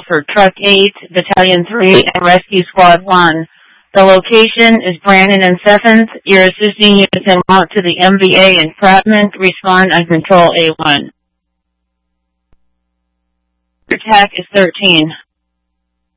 for Truck 8, Battalion 3, and Rescue Squad 1. The location is Brandon and 7th. Your assisting units and mount to the MVA entrapment. Respond and control A1. Your TAC is 13.